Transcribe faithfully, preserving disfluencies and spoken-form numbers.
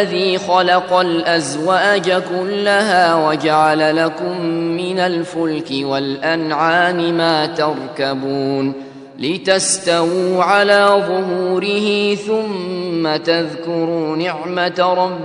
الذي خلق الأزواج كلها وجعل لكم من الفلك والأنعام ما تركبون لتستووا على ظهوره ثم تذكروا نعمة ربكم